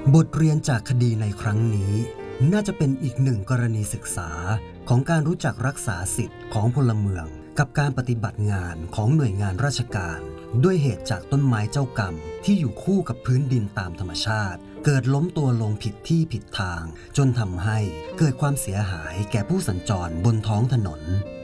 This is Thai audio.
บทเรียนจากคดีในครั้งนี้น่าจะเป็นอีกหนึ่งกรณีศึกษาของการรู้จักรักษาสิทธิ์ของพลเมืองกับการปฏิบัติงานของหน่วยงานราชการด้วยเหตุจากต้นไม้เจ้ากรรมที่อยู่คู่กับพื้นดินตามธรรมชาติเกิดล้มตัวลงผิดที่ผิดทางจนทำให้เกิดความเสียหายแก่ผู้สัญจรบนท้องถนน